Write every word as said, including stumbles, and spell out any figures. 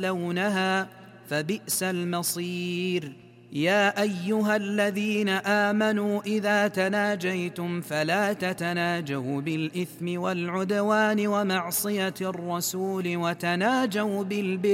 يصلونها فبئس المصير. يا أيها الذين آمنوا إذا تناجيتم فلا تتناجوا بالإثم والعدوان ومعصية الرسول وتناجوا بالبر